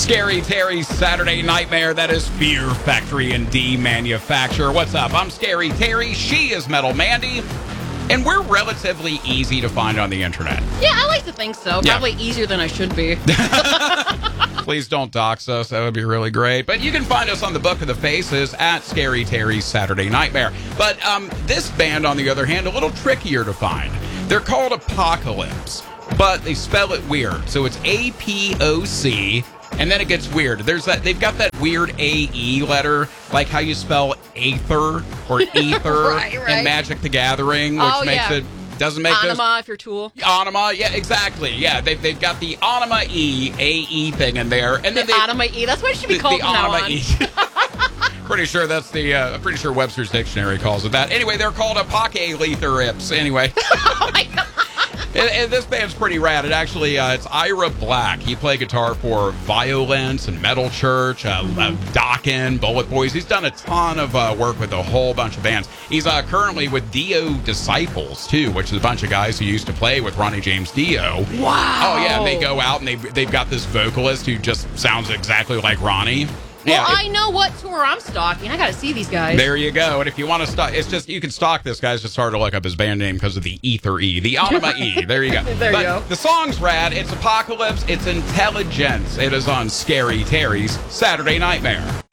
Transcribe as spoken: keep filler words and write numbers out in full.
Scary Terry's Saturday Nightmare. That is Fear Factory and D Manufacturer. What's up? I'm Scary Terry. She is Metal Mandy. And we're relatively easy to find on the internet. Yeah, I like to think so. Yeah. Probably easier than I should be. Please don't dox us. That would be really great. But you can find us on the Book of the Faces at Scary Terry's Saturday Nightmare. But um, this band, on the other hand, a little trickier to find. They're called Apocalypse, but they spell it weird. So it's A P O C, and then it gets weird. There's that. They've got that weird A E letter, like how you spell aether or ether right, right. in Magic the Gathering, which Oh, makes yeah. it doesn't make this. Anima, if you're Tool. Anima, yeah, exactly. Yeah, they've, they've got the Anima E, A E thing in there. And The then they, Anima E. That's what it should be the, called the from now Anima on. E. Pretty sure that's the, uh, pretty sure Webster's Dictionary calls it that. Anyway, they're called Apocalypse anyway. Oh, my God. And, and this band's pretty rad. It actually, uh, it's Ira Black. He played guitar for Violence and Metal Church, uh, uh, Dokken, Bullet Boys. He's done a ton of uh, work with a whole bunch of bands. He's uh, currently with Dio Disciples, too, which is a bunch of guys who used to play with Ronnie James Dio. Wow. Oh, yeah, and they go out and they've, they've got this vocalist who just sounds exactly like Ronnie. Well, Yeah, I know what tour I'm stalking. I got to see these guys. there you go. And if you want to stalk, it's just, you can stalk this guy. It's just hard to look up his band name because of the Ether E, the Anima E. There you go. There but you go. The song's rad. It's Apocalypse. It's Intelligence. It is on Scary Terry's Saturday Nightmare.